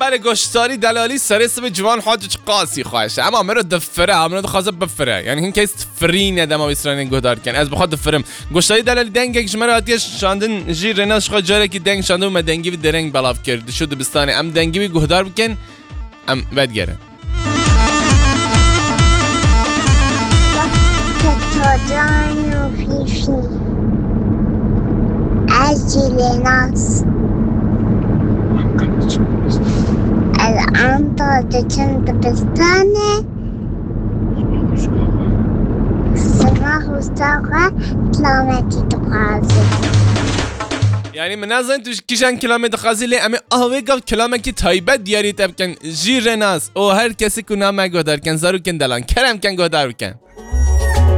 هر گشتاری دلالی سرس به جوان حاج قاسی خواهشه اما مرا دفره امر خاصه بفره یعنی این کیس فرین دما اسرائیل گودار کن از بخواد دفرم گشتاری دلالی دنگ که مرا آتیش شاندن جی رناش خو جاره کی دنگ شاندو و دنگی و درنگ بلاف کرد شد بستانه ام دنگی و گودار بکن ام بدگره جان فیفی از جیلناس الان تازه چند بستانه سما خوستاقه کلامتی تو قازی یعنی من نزن توش کیشن کلامت خازی لی امی آوه گاو کلامکی تایبت دیاری تبکن جی رناس او هر کسی که نامه گودار کن زارو کن دلان کرم کن گودار کن